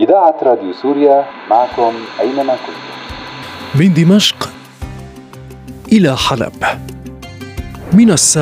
إذاعة راديو سوريا معكم أينما كنتم. من دمشق إلى حلب، من